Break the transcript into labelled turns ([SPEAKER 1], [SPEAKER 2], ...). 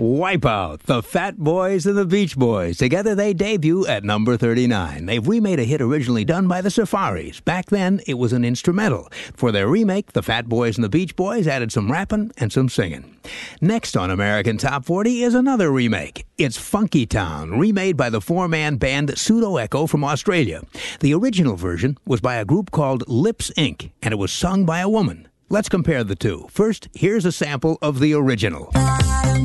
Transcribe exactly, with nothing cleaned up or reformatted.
[SPEAKER 1] Wipeout, the Fat Boys and the Beach Boys. Together they debut at number thirty-nine. They've remade a hit originally done by the Safaris. Back then, it was an instrumental. For their remake, the Fat Boys and the Beach Boys added some rapping and some singing. Next on American Top forty is another remake. It's Funky Town, remade by the four-man band Pseudo Echo from Australia. The original version was by a group called Lips Incorporated, and it was sung by a woman. Let's compare the two. First, here's a sample of the original.